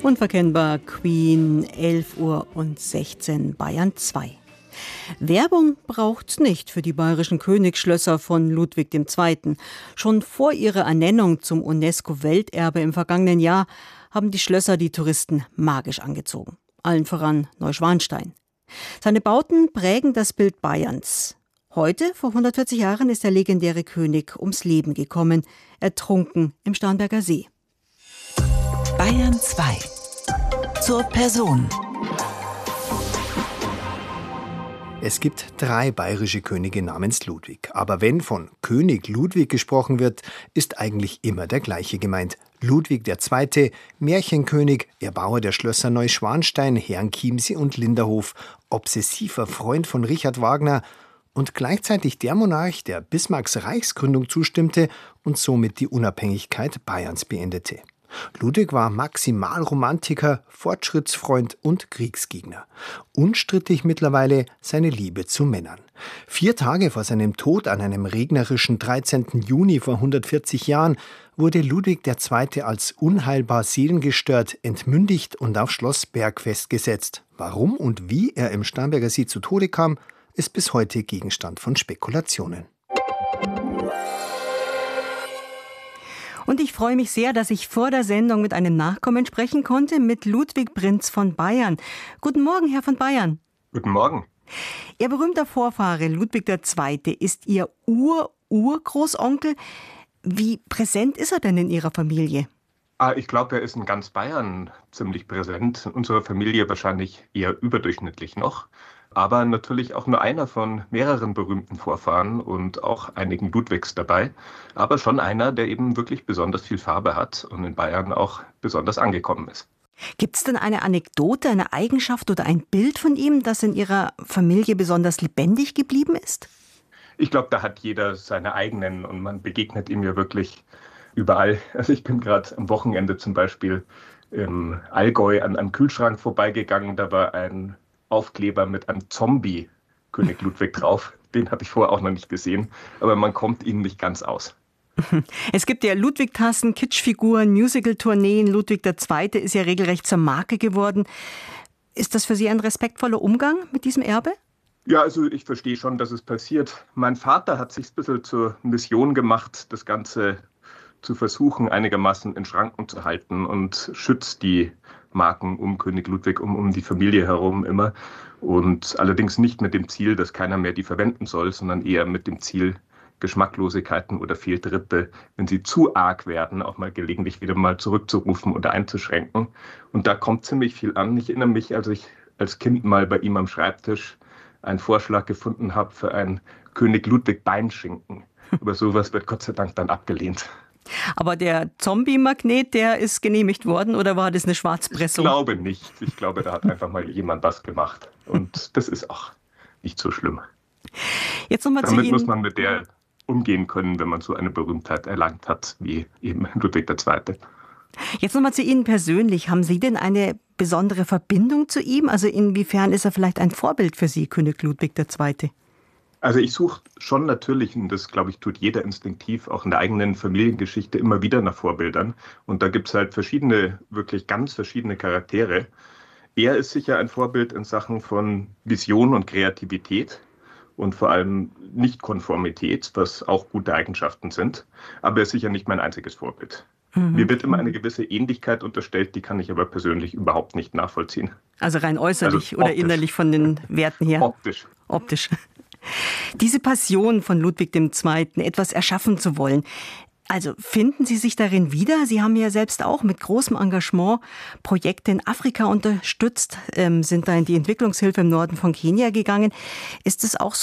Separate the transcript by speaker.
Speaker 1: Unverkennbar Queen, 11:16 Uhr, Bayern 2. Werbung braucht's nicht für die bayerischen Königsschlösser von Ludwig II. Schon vor ihrer Ernennung zum UNESCO-Welterbe im vergangenen Jahr haben die Schlösser die Touristen magisch angezogen. Allen voran Neuschwanstein. Seine Bauten prägen das Bild Bayerns. Heute, vor 140 Jahren, ist der legendäre König ums Leben gekommen, ertrunken im Starnberger See.
Speaker 2: Bayern 2. Zur Person.
Speaker 3: Es gibt 3 bayerische Könige namens Ludwig. Aber wenn von König Ludwig gesprochen wird, ist eigentlich immer der gleiche gemeint. Ludwig II., Märchenkönig, Erbauer der Schlösser Neuschwanstein, Herrenchiemsee und Linderhof, obsessiver Freund von Richard Wagner und gleichzeitig der Monarch, der Bismarcks Reichsgründung zustimmte und somit die Unabhängigkeit Bayerns beendete. Ludwig war Maximalromantiker, Fortschrittsfreund und Kriegsgegner. Unstrittig mittlerweile seine Liebe zu Männern. 4 Tage vor seinem Tod an einem regnerischen 13. Juni vor 140 Jahren wurde Ludwig II. Als unheilbar seelengestört entmündigt und auf Schloss Bergfest gesetzt. Warum und wie er im Starnberger See zu Tode kam, ist bis heute Gegenstand von Spekulationen.
Speaker 1: Und ich freue mich sehr, dass ich vor der Sendung mit einem Nachkommen sprechen konnte, mit Ludwig Prinz von Bayern. Guten Morgen, Herr von Bayern.
Speaker 4: Guten Morgen.
Speaker 1: Ihr berühmter Vorfahre Ludwig II. Ist Ihr Urgroßonkel. Wie präsent ist er denn in Ihrer Familie?
Speaker 4: Ich glaube, er ist in ganz Bayern ziemlich präsent. In unserer Familie wahrscheinlich eher überdurchschnittlich noch. Aber natürlich auch nur einer von mehreren berühmten Vorfahren und auch einigen Ludwigs dabei. Aber schon einer, der eben wirklich besonders viel Farbe hat und in Bayern auch besonders angekommen ist.
Speaker 1: Gibt es denn eine Anekdote, eine Eigenschaft oder ein Bild von ihm, das in Ihrer Familie besonders lebendig geblieben ist?
Speaker 4: Ich glaube, da hat jeder seine eigenen und man begegnet ihm ja wirklich überall. Also ich bin gerade am Wochenende zum Beispiel im Allgäu an einem Kühlschrank vorbeigegangen. Da war ein Aufkleber mit einem Zombie König Ludwig drauf. Den hatte ich vorher auch noch nicht gesehen, aber man kommt ihnen nicht ganz aus.
Speaker 1: Es gibt ja Ludwig-Tassen, Kitschfiguren, Musical-Tourneen. Ludwig II. Ist ja regelrecht zur Marke geworden. Ist das für Sie ein respektvoller Umgang mit diesem Erbe?
Speaker 4: Ja, also ich verstehe schon, dass es passiert. Mein Vater hat sich ein bisschen zur Mission gemacht, das Ganze zu versuchen, einigermaßen in Schranken zu halten und schützt die Marken um König Ludwig, um die Familie herum immer. Und allerdings nicht mit dem Ziel, dass keiner mehr die verwenden soll, sondern eher mit dem Ziel, Geschmacklosigkeiten oder Fehltritte, wenn sie zu arg werden, auch mal gelegentlich wieder mal zurückzurufen oder einzuschränken. Und da kommt ziemlich viel an. Ich erinnere mich, als ich als Kind mal bei ihm am Schreibtisch einen Vorschlag gefunden habe für einen König Ludwig Beinschinken. Aber sowas wird Gott sei Dank dann abgelehnt.
Speaker 1: Aber der Zombie-Magnet, der ist genehmigt worden oder war das eine Schwarzpressung?
Speaker 4: Ich glaube nicht. Ich glaube, da hat einfach mal jemand was gemacht. Und das ist auch nicht so schlimm.
Speaker 1: Jetzt noch mal
Speaker 4: Damit muss man mit der umgehen können, wenn man so eine Berühmtheit erlangt hat, wie eben Ludwig II.
Speaker 1: Jetzt nochmal zu Ihnen persönlich. Haben Sie denn eine besondere Verbindung zu ihm? Also inwiefern ist er vielleicht ein Vorbild für Sie, König Ludwig II.?
Speaker 4: Also ich suche schon natürlich, und das glaube ich tut jeder instinktiv, auch in der eigenen Familiengeschichte immer wieder nach Vorbildern. Und da gibt es halt verschiedene, wirklich ganz verschiedene Charaktere. Er ist sicher ein Vorbild in Sachen von Vision und Kreativität und vor allem Nichtkonformität, was auch gute Eigenschaften sind. Aber er ist sicher nicht mein einziges Vorbild. Mir wird immer eine gewisse Ähnlichkeit unterstellt, die kann ich aber persönlich überhaupt nicht nachvollziehen.
Speaker 1: Also rein äußerlich oder innerlich von den Werten her? Optisch. Diese Passion von Ludwig II., etwas erschaffen zu wollen, also finden Sie sich darin wieder? Sie haben ja selbst auch mit großem Engagement Projekte in Afrika unterstützt, sind da in die Entwicklungshilfe im Norden von Kenia gegangen. Ist es auch